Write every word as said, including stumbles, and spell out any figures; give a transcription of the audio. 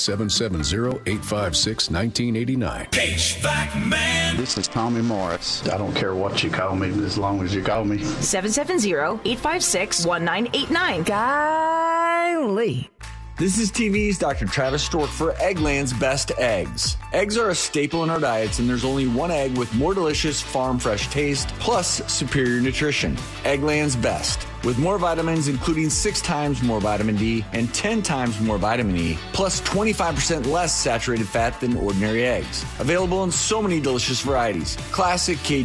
seven seven zero, eight five six, one nine eight nine. H V A C Man. This is Tommy Morris. I don't care what you call me, as long as you call me. seven seven zero, eight five six, one nine eight nine. Golly. This is T V's Doctor Travis Stork for Eggland's Best Eggs. Eggs are a staple in our diets, and there's only one egg with more delicious farm fresh taste plus superior nutrition. Eggland's Best. With more vitamins, including six times more vitamin D and ten times more vitamin E, plus twenty-five percent less saturated fat than ordinary eggs. Available in so many delicious varieties. Classic, Cajun,